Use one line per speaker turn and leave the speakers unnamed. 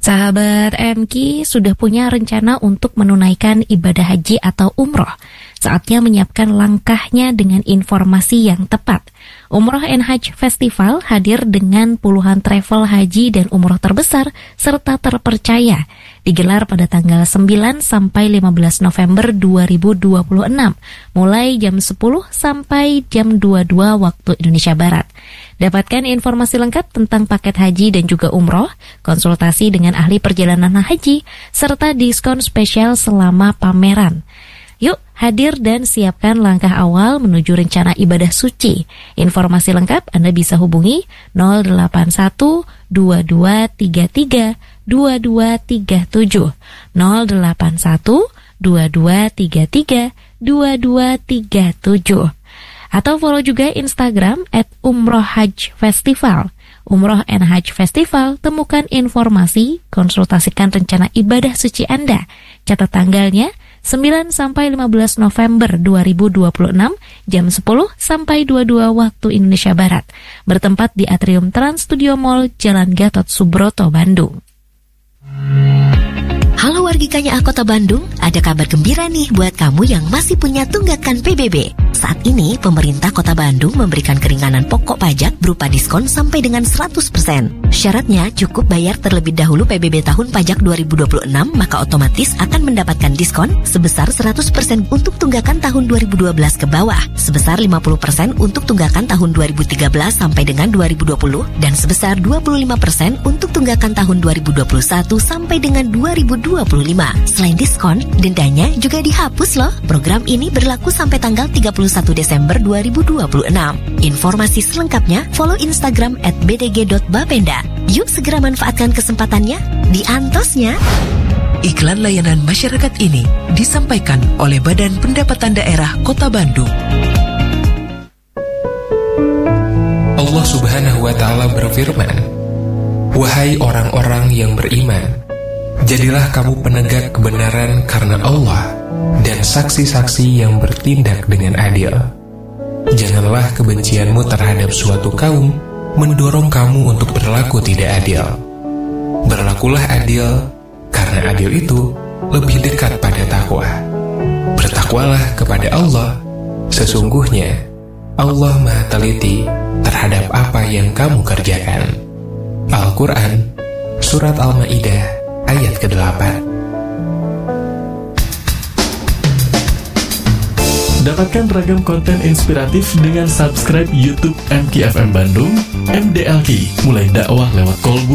Sahabat MK sudah punya rencana untuk menunaikan ibadah haji atau umroh. Saatnya menyiapkan langkahnya dengan informasi yang tepat. Umroh and Hajj Festival hadir dengan puluhan travel haji dan umroh terbesar serta terpercaya. Digelar pada tanggal 9 sampai 15 November 2026, mulai jam 10 sampai jam 22 waktu Indonesia Barat. Dapatkan informasi lengkap tentang paket haji dan juga umroh, konsultasi dengan ahli perjalanan haji, serta diskon spesial selama pameran. Yuk, hadir dan siapkan langkah awal menuju rencana ibadah suci. Informasi lengkap Anda bisa hubungi 081 2233 2237 081 2233 2237 atau follow juga Instagram @umrohhajfestival. Umroh and Hajj Festival, temukan informasi, konsultasikan rencana ibadah suci Anda. Catat tanggalnya 9 sampai 15 November 2026 jam 10 sampai 22 waktu Indonesia Barat. Bertempat di Atrium Trans Studio Mall, Jalan Gatot Subroto, Bandung.
Halo wargikanya Kota Bandung, ada kabar gembira nih buat kamu yang masih punya tunggakan PBB. Saat ini, pemerintah Kota Bandung memberikan keringanan pokok pajak berupa diskon sampai dengan 100%. Syaratnya cukup bayar terlebih dahulu PBB tahun pajak 2026, maka otomatis akan mendapatkan diskon sebesar 100% untuk tunggakan tahun 2012 ke bawah, sebesar 50% untuk tunggakan tahun 2013 sampai dengan 2020, dan sebesar 25% untuk tunggakan tahun 2021 sampai dengan 2025. Selain diskon, dendanya juga dihapus loh. Program ini berlaku sampai tanggal 31 Desember 2026. Informasi selengkapnya follow Instagram @bdg.bapenda. Yuk segera manfaatkan kesempatannya, diantosnya.
Iklan layanan masyarakat ini disampaikan oleh Badan Pendapatan Daerah Kota Bandung.
Allah Subhanahu wa Ta'ala berfirman, "Wahai orang-orang yang beriman, jadilah kamu penegak kebenaran karena Allah dan saksi-saksi yang bertindak dengan adil. Janganlah kebencianmu terhadap suatu kaum mendorong kamu untuk berlaku tidak adil. Berlakulah adil, karena adil itu lebih dekat pada takwa. Bertakwalah kepada Allah, sesungguhnya Allah Maha Teliti terhadap apa yang kamu kerjakan." Al-Quran, Surat Al-Ma'idah, ayat ke-8.
Dapatkan ragam konten inspiratif dengan subscribe YouTube MKFM Bandung, MDLK, mulai dakwah lewat kolbu